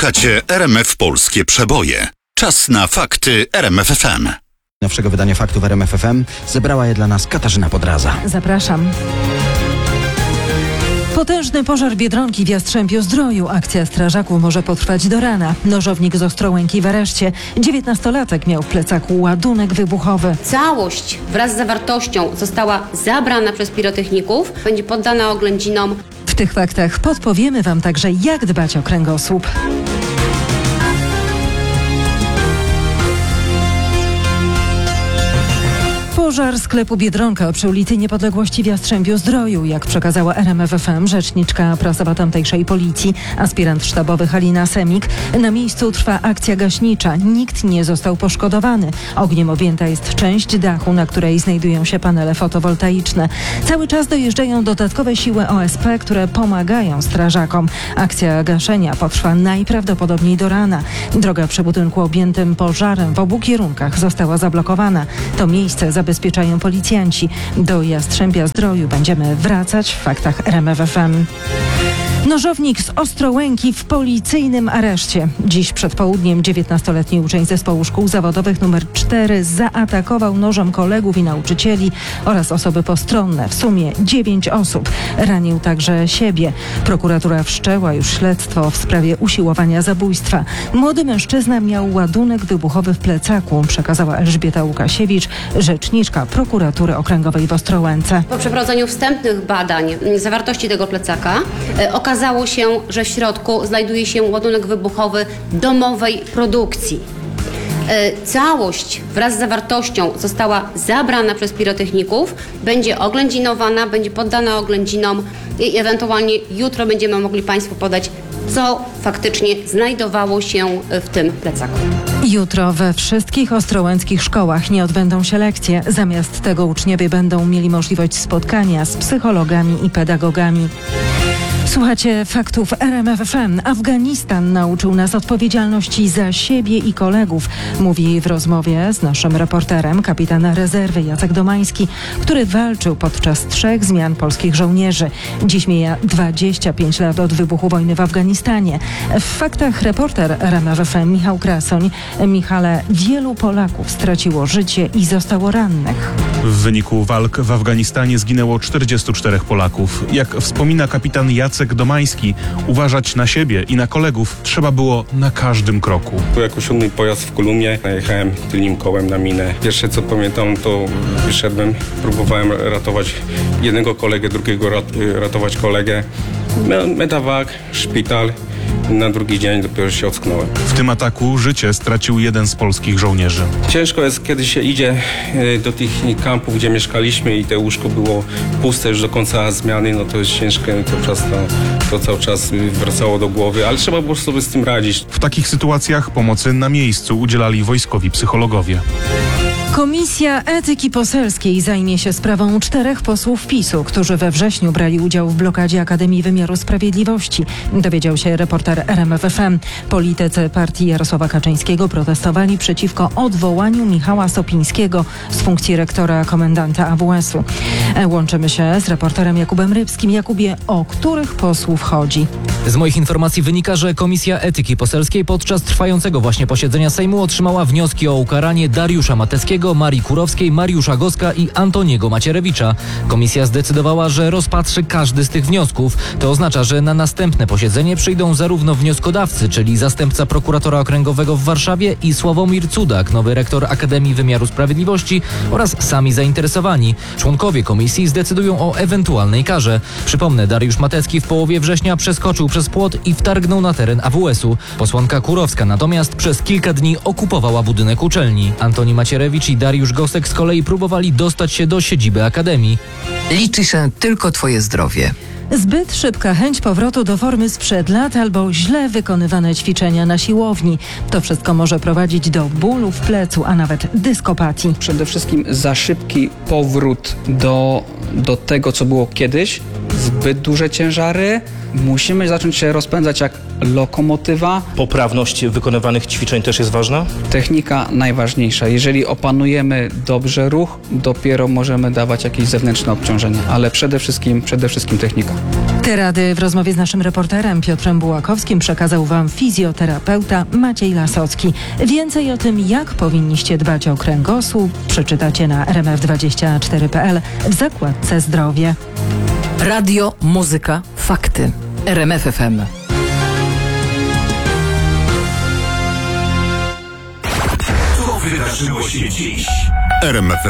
Słuchacie RMF Polskie Przeboje. Czas na fakty RMF FM. Nowszego wydania faktów RMF FM zebrała je dla nas Katarzyna Podraza. Zapraszam. Potężny pożar Biedronki w Jastrzębiu-Zdroju. Akcja strażaków może potrwać do rana. Nożownik z Ostrołęki w areszcie. 19-latek miał w plecaku ładunek wybuchowy. Całość wraz z zawartością została zabrana przez pirotechników. Będzie poddana oględzinom. W tych faktach podpowiemy Wam także, jak dbać o kręgosłup. Pożar sklepu Biedronka przy ulicy Niepodległości w Jastrzębiu-Zdroju. Jak przekazała RMF FM rzeczniczka prasowa tamtejszej policji, aspirant sztabowy Halina Semik, na miejscu trwa akcja gaśnicza. Nikt nie został poszkodowany. Ogniem objęta jest część dachu, na której znajdują się panele fotowoltaiczne. Cały czas dojeżdżają dodatkowe siły OSP, które pomagają strażakom. Akcja gaszenia potrwa najprawdopodobniej do rana. Droga przy budynku objętym pożarem w obu kierunkach została zablokowana. To miejsce zabezpieczają policjanci. Do Jastrzębia-Zdroju będziemy wracać w faktach RMF FM. Nożownik z Ostrołęki w policyjnym areszcie. Dziś przed południem 19-letni uczeń zespołu szkół zawodowych nr 4 zaatakował nożem kolegów i nauczycieli oraz osoby postronne. W sumie 9 osób. Ranił także siebie. Prokuratura wszczęła już śledztwo w sprawie usiłowania zabójstwa. Młody mężczyzna miał ładunek wybuchowy w plecaku, przekazała Elżbieta Łukasiewicz, rzeczniczka prokuratury okręgowej w Ostrołęce. Po przeprowadzeniu wstępnych badań zawartości tego plecaka okazało się, że w środku znajduje się ładunek wybuchowy domowej produkcji. Całość wraz z zawartością została zabrana przez pirotechników, będzie oględzinowana, będzie poddana oględzinom i ewentualnie jutro będziemy mogli Państwu podać, co faktycznie znajdowało się w tym plecaku. Jutro we wszystkich ostrołęckich szkołach nie odbędą się lekcje. Zamiast tego uczniowie będą mieli możliwość spotkania z psychologami i pedagogami. Słuchacie faktów RMF FM. Afganistan nauczył nas odpowiedzialności za siebie i kolegów, mówi w rozmowie z naszym reporterem kapitan rezerwy Jacek Domański, który walczył podczas 3 zmian polskich żołnierzy. Dziś mija 25 lat od wybuchu wojny w Afganistanie. W faktach reporter RMF FM Michał Krasoń. Michale, wielu Polaków straciło życie i zostało rannych. W wyniku walk w Afganistanie zginęło 44 Polaków. Jak wspomina kapitan Jacek Domański, uważać na siebie i na kolegów trzeba było na każdym kroku. Był jako 7. pojazd w Kolumnie, najechałem tylnym kołem na minę. Pierwsze co pamiętam, to wyszedłem, próbowałem ratować jednego kolegę, drugiego ratować kolegę. Medawak, szpital. Na drugi dzień dopiero się ocknąłem. W tym ataku życie stracił jeden z polskich żołnierzy. Ciężko jest, kiedy się idzie do tych kampów, gdzie mieszkaliśmy i te łóżko było puste już do końca zmiany, no to jest ciężkie, to cały czas wracało do głowy, ale trzeba było sobie z tym radzić. W takich sytuacjach pomocy na miejscu udzielali wojskowi psychologowie. Komisja Etyki Poselskiej zajmie się sprawą 4 posłów PiS-u, którzy we wrześniu brali udział w blokadzie Akademii Wymiaru Sprawiedliwości. Dowiedział się reporter RMF FM. Politycy partii Jarosława Kaczyńskiego protestowali przeciwko odwołaniu Michała Sopińskiego z funkcji rektora komendanta AWS-u. Łączymy się z reporterem Jakubem Rybskim. Jakubie, o których posłów chodzi? Z moich informacji wynika, że Komisja Etyki Poselskiej podczas trwającego właśnie posiedzenia Sejmu otrzymała wnioski o ukaranie Dariusza Mateckiego, Marii Kurowskiej, Mariusza Goska i Antoniego Macierewicza. Komisja zdecydowała, że rozpatrzy każdy z tych wniosków. To oznacza, że na następne posiedzenie przyjdą zarówno wnioskodawcy, czyli zastępca prokuratora okręgowego w Warszawie i Sławomir Cudak, nowy rektor Akademii Wymiaru Sprawiedliwości oraz sami zainteresowani. Członkowie komisji zdecydują o ewentualnej karze. Przypomnę, Dariusz Matecki w połowie września przeskoczył przez płot i wtargnął na teren AWS-u. Posłanka Kurowska natomiast przez kilka dni okupowała budynek uczelni. Antoni Macierewicz i Dariusz Gosek z kolei próbowali dostać się do siedziby Akademii. Liczy się tylko Twoje zdrowie. Zbyt szybka chęć powrotu do formy sprzed lat albo źle wykonywane ćwiczenia na siłowni. To wszystko może prowadzić do bólu w plecu, a nawet dyskopatii. Przede wszystkim za szybki powrót do do tego, co było kiedyś, zbyt duże ciężary. Musimy zacząć się rozpędzać jak lokomotywa. Poprawność wykonywanych ćwiczeń też jest ważna? Technika najważniejsza. Jeżeli opanujemy dobrze ruch, dopiero możemy dawać jakieś zewnętrzne obciążenie, ale przede wszystkim technika. Te rady w rozmowie z naszym reporterem Piotrem Bułakowskim przekazał Wam fizjoterapeuta Maciej Lasocki. Więcej o tym, jak powinniście dbać o kręgosłup, przeczytacie na rmf24.pl w zakładce zdrowie. Radio, muzyka, fakty. RMF FM. Co wydarzyło się dziś? RMF